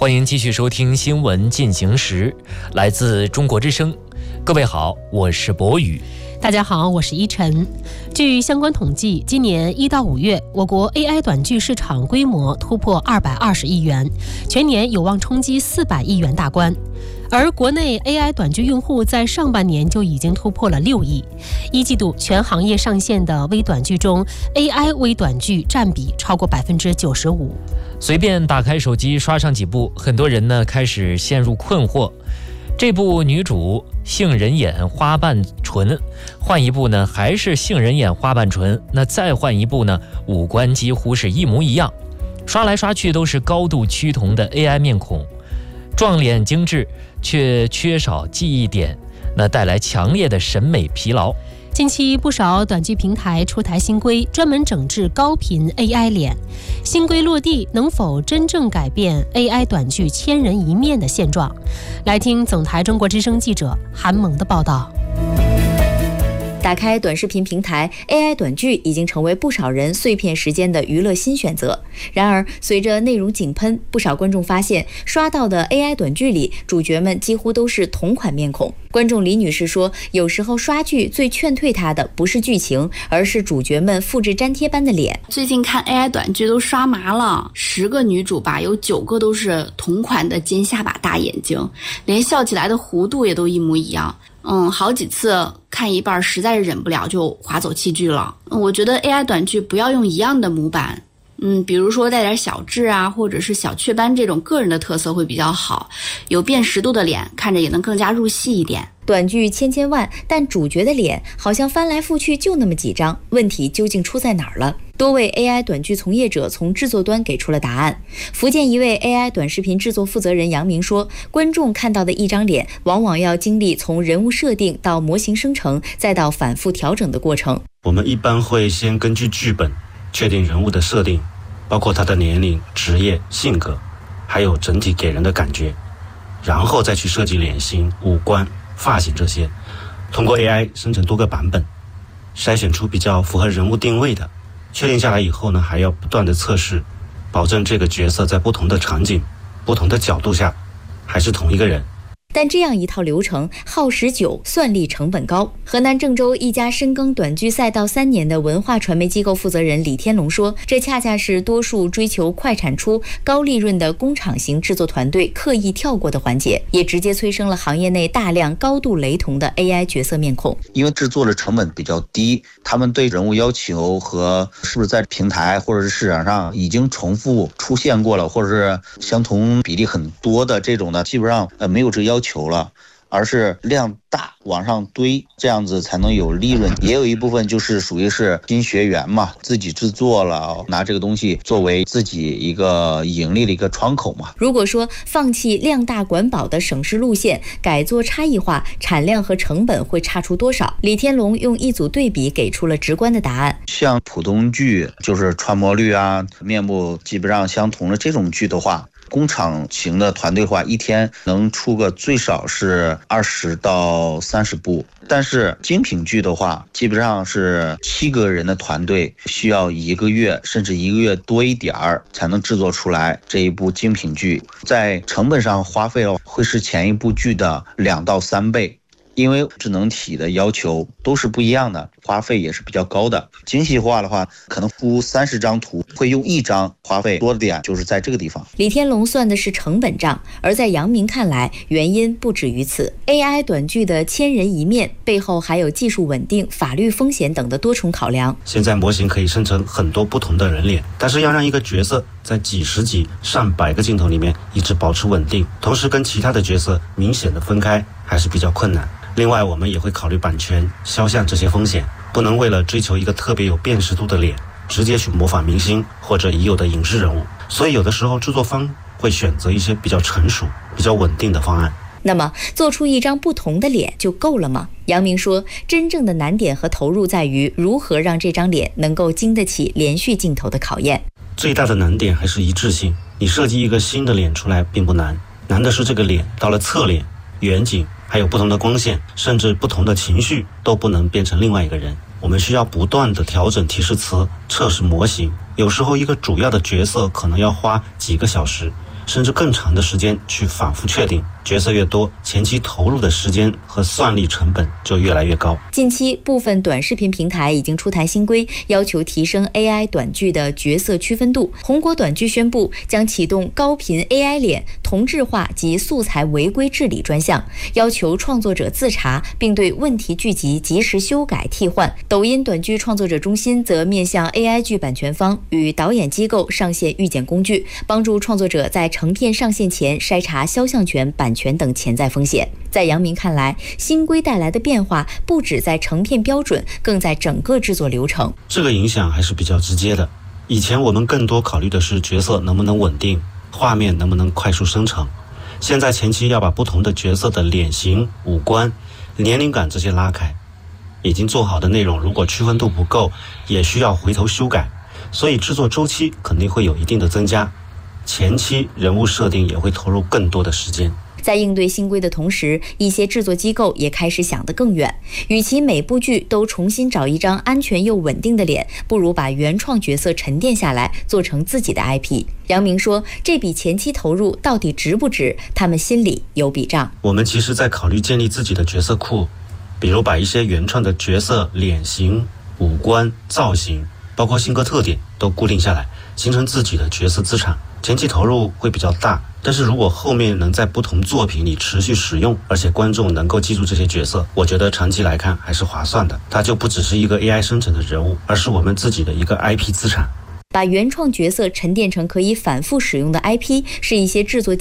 欢迎继续收听新闻进行时，来自中国之声。各位好，我是博宇。 大家好，我是依晨。据相关统计，今年1到5月，我国 AI 短剧市场规模突破220亿元，全年有望冲击400亿元大关。而国内 AI 短剧用户在上半年就已经突破了6亿。一季度全行业上线的微短剧中 ，AI 微短剧占比超过95%。 随便打开手机刷上几部，很多人呢开始陷入困惑。这部女主杏仁眼花瓣唇，换一部呢还是杏仁眼花瓣唇，那再换一部呢，五官几乎是一模一样，刷来刷去都是高度趋同的 AI 面孔，撞脸精致却缺少记忆点，那带来强烈的审美疲劳。 近期不少短剧平台出台新规，专门整治高频 AI 脸。新规落地能否真正改变 AI 短剧千人一面的现状？来听总台中国之声记者韩萌的报道。 打开短视频平台 ，AI 短剧已经成为不少人碎片时间的娱乐新选择。然而，随着内容井喷，不少观众发现刷到的 AI 短剧里，主角们几乎都是同款面孔。观众李女士说，有时候刷剧最劝退她的不是剧情，而是主角们复制粘贴般的脸。 最近看 AI 短剧都刷麻了，10个女主吧，有9个都是同款的尖下巴大眼睛，连笑起来的弧度也都一模一样。好几次看一半实在是忍不了就划走弃剧了。我觉得 AI 短剧不要用一样的模板，比如说带点小痣啊，或者是小雀斑这种个人的特色会比较好，有辨识度的脸看着也能更加入戏一点。 短剧千万，但主角的脸好像翻来覆去就那么几张，问题究竟出在哪儿了？多位 AI 短剧从业者从制作端给出了答案。福建一位 AI 短视频制作负责人杨明说，观众看到的一张脸往往要经历从人物设定到模型生成再到反复调整的过程。 我们一般会先根据剧本确定人物的设定，包括他的年龄、职业、性格，还有整体给人的感觉，然后再去设计脸型、五官、发型这些，通过 AI 生成多个版本，筛选出比较符合人物定位的。确定下来以后呢，还要不断的测试，保证这个角色在不同的场景、不同的角度下还是同一个人。 但这样一套流程耗时久，算力成本高。河南郑州一家深耕短剧赛道3年的文化传媒机构负责人李天龙说，这恰恰是多数追求快产出、高利润的工厂型制作团队刻意跳过的环节，也直接催生了行业内大量高度雷同的 AI 角色面孔。 因为制作的成本比较低，他们对人物要求和是不是在平台或者是市场上已经重复出现过了，或者是相同比例很多的这种呢，基本上没有这个要求了，而是量大往上堆，这样子才能有利润。也有一部分就是属于是新学员嘛，自己制作了，拿这个东西作为自己一个盈利的一个窗口嘛。 如果说放弃量大管饱的省事路线，改做差异化，产量和成本会差出多少？李天龙用一组对比给出了直观的答案。 像普通剧，就是传播率啊、面部基本上相同的这种剧的话，工厂型的团队的话，一天能出个最少是20到30部，但是精品剧的话，基本上是7个人的团队需要1个月甚至1个月多一点儿才能制作出来这一部精品剧，在成本上花费会是前一部剧的2到3倍。因为智能体的要求都是不一样的，花费也是比较高的。精细化的话，可能出30张图，会用1张，花费多点就是在这个地方。 李天龙算的是成本账，而在杨明看来，原因不止于此。AI 短剧的千人一面背后还有技术稳定、法律风险等的多重考量。 现在模型可以生成很多不同的人脸，但是要让一个角色在几十几、上百个镜头里面一直保持稳定，同时跟其他的角色明显的分开，还是比较困难。另外，我们也会考虑版权、肖像这些风险，不能为了追求一个特别有辨识度的脸，直接去模仿明星或者已有的影视人物。所以有的时候制作方会选择一些比较成熟、比较稳定的方案。 那么，做出一张不同的脸就够了吗？杨明说，真正的难点和投入在于如何让这张脸能够经得起连续镜头的考验。 最大的难点还是一致性。你设计一个新的脸出来并不难，难的是这个脸到了侧脸、远景，还有不同的光线，甚至不同的情绪都不能变成另外一个人。我们需要不断的调整提示词，测试模型，有时候一个主要的角色可能要花几个小时， 甚至更长的时间去反复确定。角色越多，前期投入的时间和算力成本就越来越高。 近期部分短视频平台已经出台新规，要求提升 AI 短剧的角色区分度。红果短剧宣布将启动高频 AI 脸同质化及素材违规治理专项，要求创作者自查，并对问题剧集及时修改替换。抖音短剧创作者中心则面向 AI 剧版权方与导演机构上线预检工具，帮助创作者在成片上线前筛查肖像权、版权等潜在风险。在杨明看来，新规带来的变化不止在成片标准，更在整个制作流程。 这个影响还是比较直接的。以前我们更多考虑的是角色能不能稳定，画面能不能快速生成。现在前期要把不同的角色的脸型、五官、年龄感这些拉开，已经做好的内容如果区分度不够，也需要回头修改，所以制作周期肯定会有一定的增加，前期人物设定也会投入更多的时间。 在应对新规的同时，一些制作机构也开始想得更远，与其每部剧都重新找一张安全又稳定的脸，不如把原创角色沉淀下来，做成自己的 IP。杨明说，这笔前期投入到底值不值，他们心里有笔账。 我们其实在考虑建立自己的角色库，比如把一些原创的角色脸型、五官、造型，包括性格特点都固定下来，形成自己的角色资产。前期投入会比较大，但是如果后面能在不同作品里持续使用，而且观众能够记住这些角色，我觉得长期来看还是划算的。它就不只是一个 AI 生成的人物，而是我们自己的一个 IP 资产。 把原创角色沉淀成可以反复使用的 IP，是一些制作